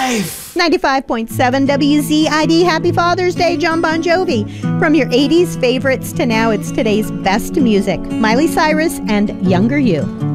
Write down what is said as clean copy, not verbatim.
life. 95.7 WZID. Happy Father's Day, John Bon Jovi. From your 80s favorites to now, it's today's best music. Miley Cyrus and Younger You.